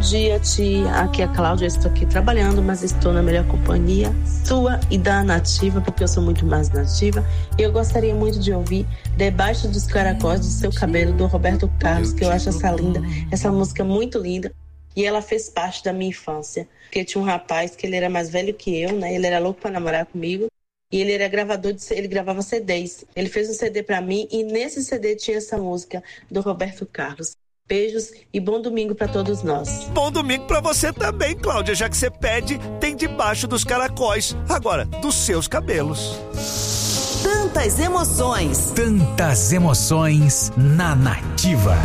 dia, tia. Aqui é a Cláudia, eu estou aqui trabalhando, mas estou na melhor companhia sua e da Nativa, porque eu sou muito mais nativa. E eu gostaria muito de ouvir Debaixo dos Caracóis do Seu Cabelo, do Roberto Carlos, que eu acho essa música muito linda. E ela fez parte da minha infância, porque tinha um rapaz que ele era mais velho que eu, né? Ele era louco para namorar comigo. E ele era gravador, ele gravava CDs. Ele fez um CD para mim e nesse CD tinha essa música do Roberto Carlos. Beijos e bom domingo para todos nós. Bom domingo para você também, Cláudia, já que você pede, tem Debaixo dos Caracóis. Agora, dos seus cabelos. Tantas emoções na Nativa.